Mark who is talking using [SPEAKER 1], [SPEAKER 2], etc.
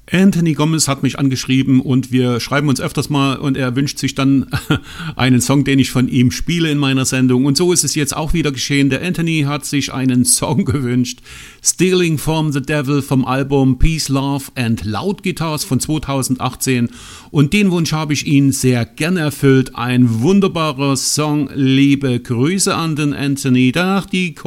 [SPEAKER 1] Anthony Gomez hat mich angeschrieben und wir schreiben uns öfters mal und er wünscht sich dann einen Song, den ich von ihm spiele in meiner Sendung. Und so ist es jetzt auch wieder geschehen. Der Anthony hat sich einen Song gewünscht. Stealing from the Devil vom Album Peace, Love and Loud Guitars von 2018. Und den Wunsch habe ich ihn sehr gern erfüllt. Ein wunderbarer Song. Liebe Grüße an den Anthony. Danach die